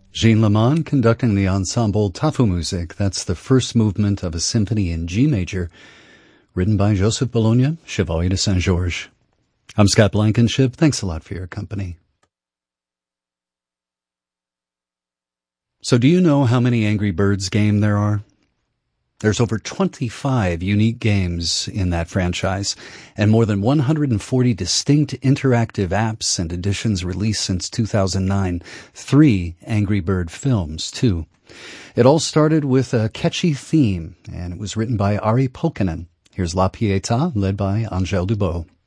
Jean Lamont conducting the ensemble Tafelmusik. That's the first movement of a symphony in G major, written by Joseph Bologna, Chevalier de Saint-Georges. I'm Scott Blankenship. Thanks a lot for your company. So do you know how many Angry Birds games there are? There's over 25 unique games in that franchise, and more than 140 distinct interactive apps and editions released since 2009. 3 Angry Bird films, too. It all started with a catchy theme, and it was written by Ari Pulkkinen. Here's La Pietà, led by Angèle Dubos.